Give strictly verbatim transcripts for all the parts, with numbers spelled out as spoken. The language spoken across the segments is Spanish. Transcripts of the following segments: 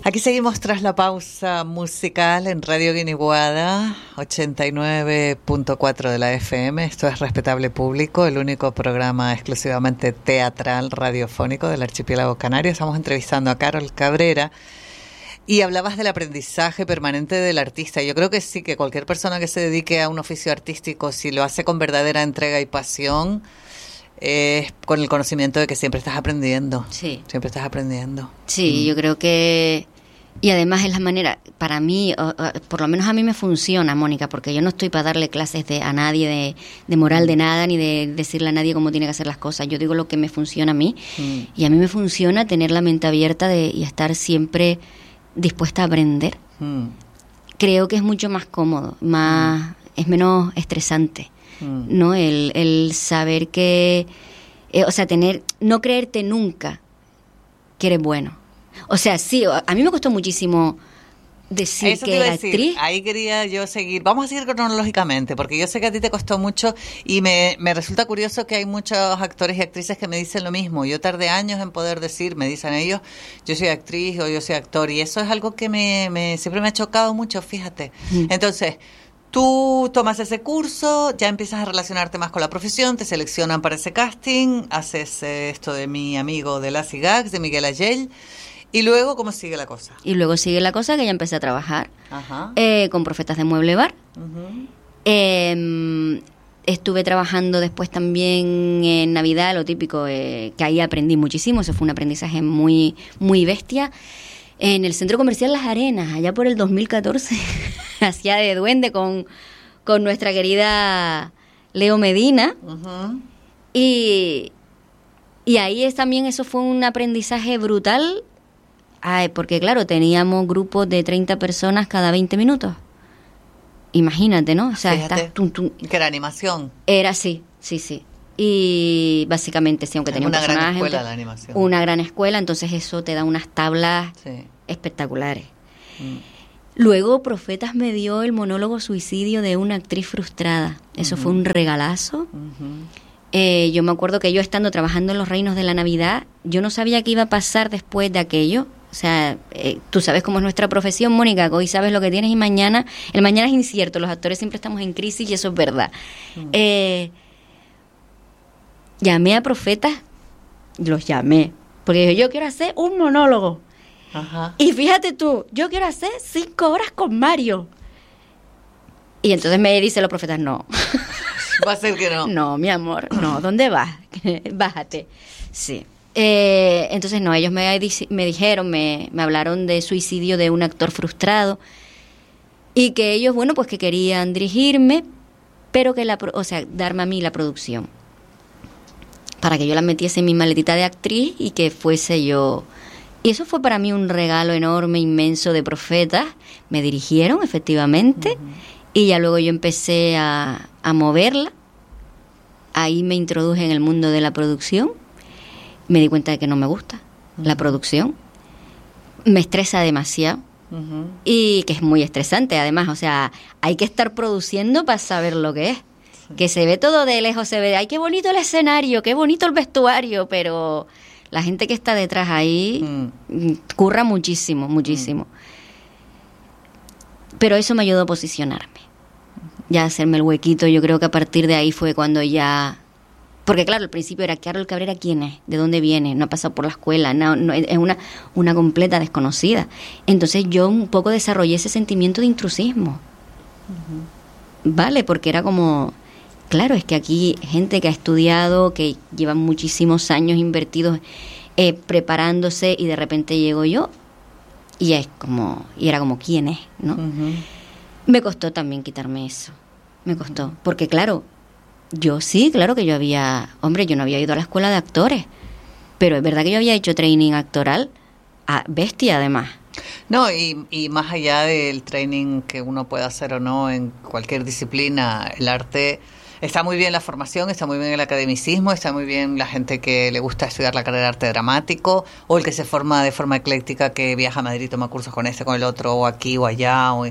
Aquí seguimos tras la pausa musical en Radio Guiniguada, ochenta y nueve punto cuatro de la F M. Esto es Respetable Público, el único programa exclusivamente teatral radiofónico del archipiélago canario. Estamos entrevistando a Carol Cabrera y hablabas del aprendizaje permanente del artista. Yo creo que sí, que cualquier persona que se dedique a un oficio artístico, si lo hace con verdadera entrega y pasión, es eh, con el conocimiento de que siempre estás aprendiendo. Sí. Siempre estás aprendiendo. Sí, mm. yo creo que... Y además es la manera, para mí, o, o, por lo menos a mí me funciona, Mónica, porque yo no estoy para darle clases de, a nadie de, de moral de nada, ni de decirle a nadie cómo tiene que hacer las cosas. Yo digo lo que me funciona a mí. Mm. Y a mí me funciona tener la mente abierta de, y estar siempre dispuesta a aprender. Mm. Creo que es mucho más cómodo, más mm. es menos estresante, mm. ¿no? El, el saber que, eh, o sea, tener, no creerte nunca que eres bueno. O sea, sí, a mí me costó muchísimo decir Eso que era decir. actriz. Ahí quería yo seguir. Vamos a seguir cronológicamente, porque yo sé que a ti te costó mucho y me, me resulta curioso que hay muchos actores y actrices que me dicen lo mismo. Yo tardé años en poder decir, me dicen ellos, yo soy actriz o yo soy actor, y eso es algo que me, me siempre me ha chocado mucho, fíjate. Mm. Entonces, tú tomas ese curso, ya empiezas a relacionarte más con la profesión, te seleccionan para ese casting, haces eh, esto de mi amigo de Lassie Gags, de Miguel Ayel. ¿Y luego cómo sigue la cosa? Y luego sigue la cosa que ya empecé a trabajar eh, con Profetas de Mueble Bar. Uh-huh. Eh, estuve trabajando después también en Navidad, lo típico, eh, que ahí aprendí muchísimo. Eso fue un aprendizaje muy, muy bestia. En el Centro Comercial Las Arenas, allá por el dos mil catorce, hacía de duende con, con nuestra querida Leo Medina. Uh-huh. Y, y ahí es también, eso fue un aprendizaje brutal. Ay, porque claro, teníamos grupos de treinta personas cada veinte minutos. Imagínate, ¿no? O sea, estás, tum, tum. Que era animación. Era así, sí, sí. Y básicamente, sí, aunque tenía un personaje... Una gran escuela la animación. Una gran escuela, entonces eso te da unas tablas sí. espectaculares. Mm. Luego, Profetas me dio el monólogo Suicidio de una actriz frustrada. Eso uh-huh. fue un regalazo. Uh-huh. Eh, yo me acuerdo que yo estando trabajando en Los Reinos de la Navidad, yo no sabía qué iba a pasar después de aquello. O sea, eh, tú sabes cómo es nuestra profesión, Mónica, que hoy sabes lo que tienes y mañana, el mañana es incierto, los actores siempre estamos en crisis y eso es verdad. Mm. Eh, llamé a Profetas, los llamé, porque dije, yo quiero hacer un monólogo. Ajá. Y fíjate tú, yo quiero hacer cinco horas con Mario. Y entonces me dice los Profetas, no. Va a ser que no. No, mi amor, no, ¿dónde vas? Bájate. Sí. Eh, entonces no, ellos me, me dijeron, me, me hablaron de Suicidio de un actor frustrado y que ellos, bueno, pues que querían dirigirme, pero que la, o sea, darme a mí la producción para que yo la metiese en mi maletita de actriz y que fuese yo. Y eso fue para mí un regalo enorme, inmenso de Profetas. Me dirigieron, efectivamente, uh-huh. y ya luego yo empecé a, a moverla. Ahí me introduje en el mundo de la producción. Me di cuenta de que no me gusta uh-huh. la producción. Me estresa demasiado uh-huh. y que es muy estresante además. O sea, hay que estar produciendo para saber lo que es. Sí. Que se ve todo de lejos, se ve, ay, qué bonito el escenario, qué bonito el vestuario, pero la gente que está detrás ahí uh-huh. curra muchísimo, muchísimo. Uh-huh. Pero eso me ayudó a posicionarme. Uh-huh. Ya a hacerme el huequito. Yo creo que a partir de ahí fue cuando ya... Porque claro, al principio era, Carol Cabrera, ¿quién es? ¿De dónde viene? No ha pasado por la escuela, no, no, es una, una completa desconocida. Entonces yo un poco desarrollé ese sentimiento de intrusismo. Uh-huh. ¿Vale? Porque era como, claro, es que aquí gente que ha estudiado, que lleva muchísimos años invertidos eh, preparándose y de repente llego yo y es como, y era como, ¿quién es? ¿No? Uh-huh. Me costó también quitarme eso, me costó, uh-huh. porque claro, yo sí, claro que yo había... Hombre, yo no había ido a la escuela de actores, pero es verdad que yo había hecho training actoral a bestia, además. No, y, y más allá del training que uno pueda hacer o no en cualquier disciplina, el arte... Está muy bien la formación, está muy bien el academicismo, está muy bien la gente que le gusta estudiar la carrera de arte dramático, o el que se forma de forma ecléctica, que viaja a Madrid y toma cursos con este, con el otro, o aquí o allá. O...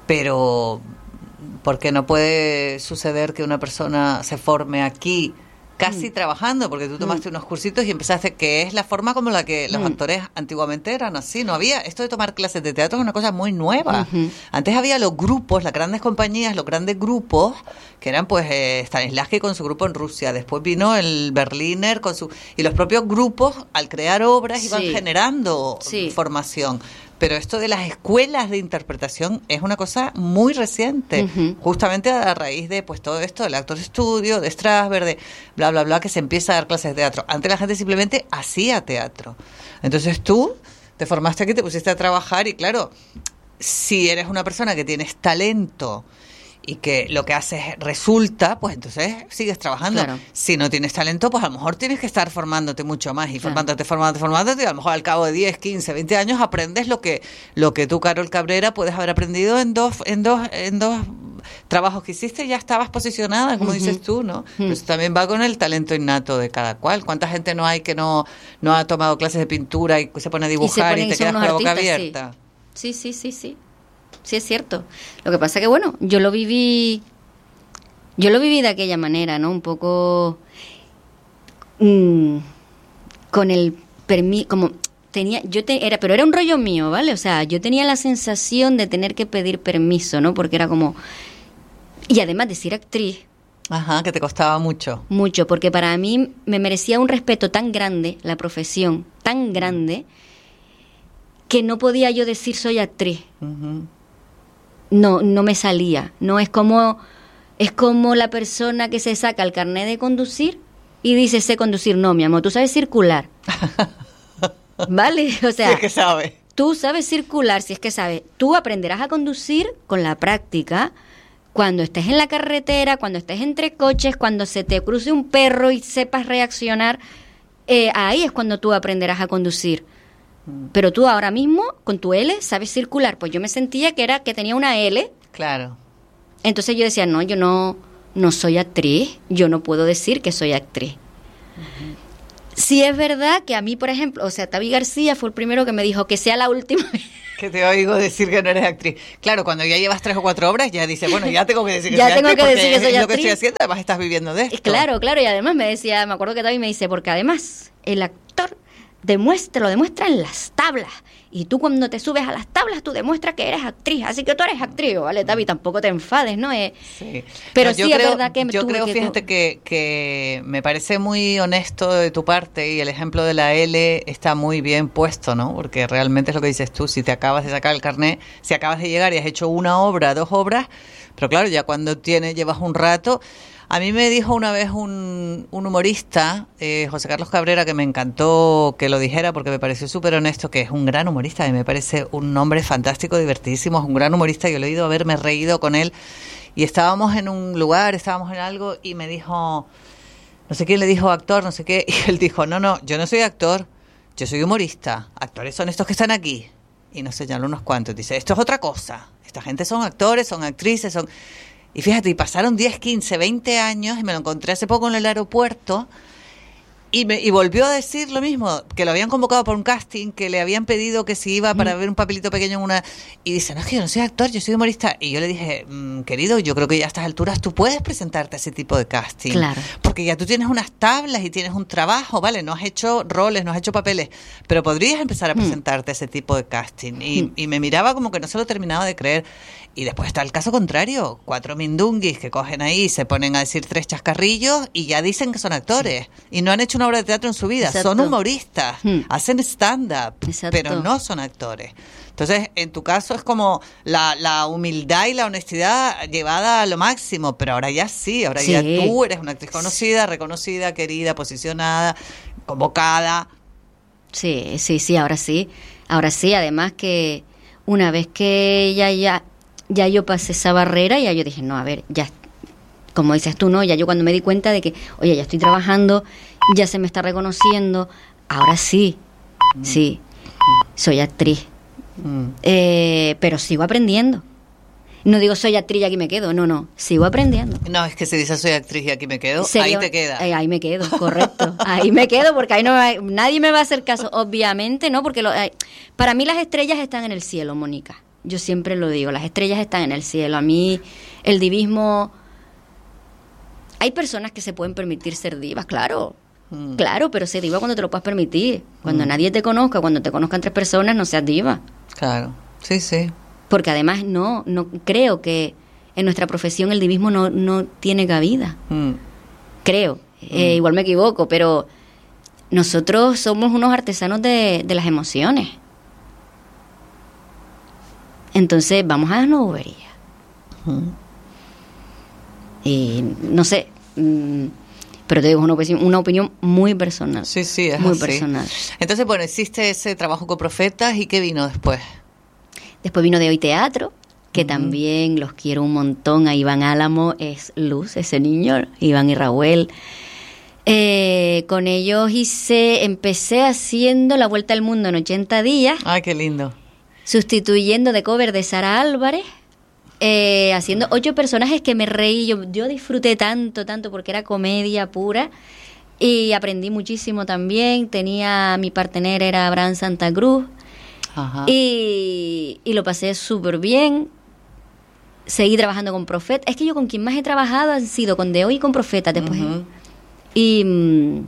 Pero... porque no puede suceder que una persona se forme aquí casi mm. trabajando, porque tú tomaste mm. unos cursitos y empezaste, que es la forma como la que los mm. actores antiguamente eran así. No había, esto de tomar clases de teatro es una cosa muy nueva. Uh-huh. Antes había los grupos, las grandes compañías, los grandes grupos, que eran pues eh, Stanislavski con su grupo en Rusia, después vino el Berliner con su... Y los propios grupos, al crear obras, iban sí. generando sí. formación. Pero esto de las escuelas de interpretación es una cosa muy reciente, uh-huh. justamente a raíz de pues todo esto del Actor Studio, de Strasberg, de bla, bla, bla, que se empieza a dar clases de teatro. Antes la gente simplemente hacía teatro. Entonces tú te formaste aquí, te pusiste a trabajar y claro, si eres una persona que tienes talento y que lo que haces resulta, pues entonces sigues trabajando. Claro. Si no tienes talento, pues a lo mejor tienes que estar formándote mucho más y claro. formándote, formándote, formándote, y a lo mejor al cabo de diez, quince, veinte años aprendes lo que lo que tú, Carol Cabrera, puedes haber aprendido en dos en dos en dos trabajos que hiciste y ya estabas posicionada, como uh-huh. dices tú, ¿no? Uh-huh. Pero eso también va con el talento innato de cada cual. ¿Cuánta gente no hay que no no ha tomado clases de pintura y se pone a dibujar y, y te quedas con la boca abierta? Sí, sí, sí, sí. sí. Sí, es cierto. Lo que pasa que, bueno, yo lo viví, yo lo viví de aquella manera, ¿no? Un poco mmm, con el permiso, como tenía, yo te, era, pero era un rollo mío, ¿vale? O sea, yo tenía la sensación de tener que pedir permiso, ¿no? Porque era como, y además de ser actriz. Ajá, que te costaba mucho. Mucho, porque para mí me merecía un respeto tan grande, la profesión, tan grande, que no podía yo decir soy actriz. Uh-huh. No, no me salía. No es como es como la persona que se saca el carnet de conducir y dice sé conducir. No, mi amor, tú sabes circular. ¿Vale? O sea, sí, es que sabe. Tú sabes circular, si es que sabes. Tú aprenderás a conducir con la práctica. Cuando estés en la carretera, cuando estés entre coches, cuando se te cruce un perro y sepas reaccionar, eh, ahí es cuando tú aprenderás a conducir. Pero tú ahora mismo, con tu L, sabes circular. Pues yo me sentía que era que tenía una L. Claro. Entonces yo decía, no, yo no, no soy actriz. Yo no puedo decir que soy actriz. Uh-huh. Sí es verdad que a mí, por ejemplo, o sea, Tavi García fue el primero que me dijo que sea la última vez. Que te oigo decir que no eres actriz. Claro, cuando ya llevas tres o cuatro obras, ya dices, bueno, ya tengo que decir que ya soy tengo actriz. que decir que soy es actriz. lo que estoy haciendo, además estás viviendo de esto. Claro, claro, y además me decía, me acuerdo que Tavi me dice, porque además el actor demuestra, lo demuestra en las tablas. Y tú cuando te subes a las tablas, tú demuestras que eres actriz. Así que tú eres actriz, ¿vale, Tavi? Tampoco te enfades, ¿no? Eh, sí. Pero no, sí creo, es verdad que... Yo creo, que fíjate, tú... que, que me parece muy honesto de tu parte y el ejemplo de la L está muy bien puesto, ¿no? Porque realmente es lo que dices tú. Si te acabas de sacar el carnet, si acabas de llegar y has hecho una obra, dos obras, pero claro, ya cuando tienes, llevas un rato... A mí me dijo una vez un, un humorista, eh, José Carlos Cabrera, que me encantó que lo dijera porque me pareció súper honesto, que es un gran humorista y me parece un hombre fantástico, divertidísimo, es un gran humorista. Yo le he ido a haberme reído con él y estábamos en un lugar, estábamos en algo y me dijo, no sé quién le dijo actor, no sé qué, y él dijo, no, no, yo no soy actor, yo soy humorista, actores son estos que están aquí. Y nos señaló unos cuantos, dice, esto es otra cosa, esta gente son actores, son actrices, son... Y fíjate, y pasaron diez, quince, veinte años y me lo encontré hace poco en el aeropuerto y, me, y volvió a decir lo mismo, que lo habían convocado por un casting, que le habían pedido que si iba para ver un papelito pequeño en una... Y dice, no, es que yo no soy actor, yo soy humorista. Y yo le dije, mmm, querido, yo creo que ya a estas alturas tú puedes presentarte a ese tipo de casting. Claro. Porque ya tú tienes unas tablas y tienes un trabajo, ¿vale? No has hecho roles, no has hecho papeles, pero podrías empezar a presentarte mm. a ese tipo de casting. Y, mm. y me miraba como que no se lo terminaba de creer. Y después está el caso contrario, cuatro mindunguis que cogen ahí y se ponen a decir tres chascarrillos y ya dicen que son actores y no han hecho una obra de teatro en su vida. Exacto. Son humoristas, hmm. hacen stand-up, Exacto. pero no son actores. Entonces, en tu caso es como la, la humildad y la honestidad llevada a lo máximo, pero ahora ya sí, ahora sí. ya tú eres una actriz conocida, reconocida, querida, posicionada, convocada. Sí, sí, sí, ahora sí. Ahora sí, además que una vez que ya ya... ya yo pasé esa barrera y ya yo dije, no, a ver, ya, como dices tú, ¿no? Ya yo cuando me di cuenta de que, oye, ya estoy trabajando, ya se me está reconociendo, ahora sí, mm. sí, soy actriz. Mm. Eh, pero sigo aprendiendo. No digo soy actriz y aquí me quedo, no, no, sigo aprendiendo. No, es que si dices soy actriz y aquí me quedo, ¿Serio? Ahí te queda. Eh, ahí me quedo, correcto, ahí me quedo porque ahí no me, nadie me va a hacer caso, obviamente, ¿no? Porque lo, eh, para mí las estrellas están en el cielo, Mónica. Yo siempre lo digo, las estrellas están en el cielo. A mí el divismo Hay personas que se pueden permitir ser divas, claro. Mm. Claro, pero ser diva cuando te lo puedas permitir. Cuando Mm. nadie te conozca, cuando te conozcan tres personas, no seas diva. Claro, sí, sí. Porque además no, no creo que en nuestra profesión el divismo no, no tiene cabida. Mm. Creo. Eh, igual me equivoco, pero nosotros somos unos artesanos de, de las emociones. Entonces vamos a las no boberías. Mm. Y no sé, mm, pero te digo, es una opinión, una opinión muy personal. Sí, sí, es muy así. personal. Entonces, bueno, hiciste ese trabajo con Profetas y ¿qué vino después? Después vino De Hoy Teatro, que Ujú. también los quiero un montón. A Iván Álamo es luz, ese niño, Iván y Raúl. Eh, con ellos hice, empecé haciendo La Vuelta al Mundo en ochenta días, Ay, qué lindo. sustituyendo de cover de Sara Álvarez, eh, haciendo ocho personajes que me reí. Yo, yo disfruté tanto, tanto, porque era comedia pura y aprendí muchísimo también. Tenía, mi partener era Abraham Santa Cruz. Ajá. Y, y lo pasé súper bien. Seguí trabajando con Profetas. Es que yo con quien más he trabajado han sido con De Hoy y con Profetas después. Ujú. Y mm,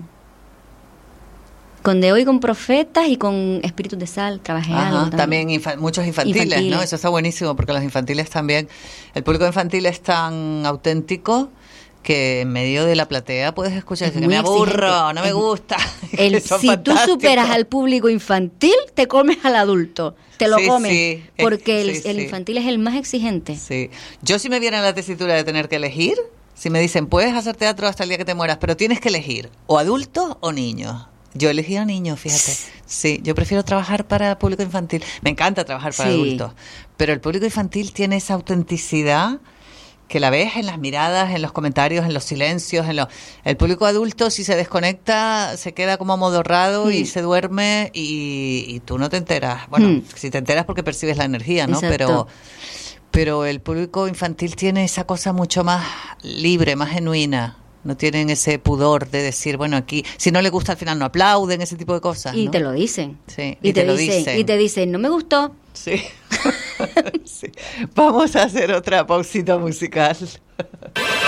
con De Hoy, con Profetas y con Espíritus de Sal trabajé Ajá, algo también infa- muchos infantiles, Infantiles. ¿no? Eso está buenísimo porque los infantiles también, el público infantil es tan auténtico que en medio de la platea puedes escuchar Es que me muy aburro, exigente. no me Es- gusta. El, que son si tú fantásticos. superas al público infantil, te comes al adulto. Te lo Sí, comes. sí, es- porque el, sí, el sí. infantil es el más exigente. Sí. Yo si me viera en la tesitura de tener que elegir, si me dicen, puedes hacer teatro hasta el día que te mueras, pero tienes que elegir o adultos o niños. Yo elegí a niños, fíjate. Sí, yo prefiero trabajar para público infantil. Me encanta trabajar para Sí. adultos, pero el público infantil tiene esa autenticidad que la ves en las miradas, en los comentarios, en los silencios, en los... El público adulto, si se desconecta, se queda como amodorrado y Mm. se duerme y, y tú no te enteras. Bueno, Mm. si te enteras porque percibes la energía, ¿no? Exacto. Pero... Pero el público infantil tiene esa cosa mucho más libre, más genuina. No tienen ese pudor de decir, bueno, aquí, si no le gusta al final no aplauden, ese tipo de cosas. Y ¿no? te lo dicen. Sí, y, y te, te lo dicen, dicen. Y te dicen, no me gustó. Sí. Sí. Vamos a hacer otra pausita musical.